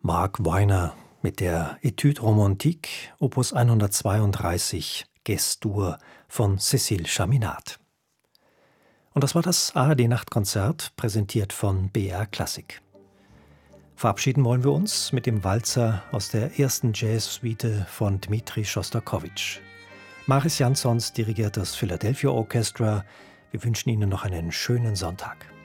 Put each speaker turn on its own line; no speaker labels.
Mark Winer mit der Etude romantique, Opus 132, Ges-Dur von Cécile Chaminade. Und das war das ARD-Nachtkonzert, präsentiert von BR Klassik. Verabschieden wollen wir uns mit dem Walzer aus der ersten Jazz-Suite von Dmitri Schostakowitsch. Mariss Jansons dirigiert das Philadelphia Orchestra. Wir wünschen Ihnen noch einen schönen Sonntag.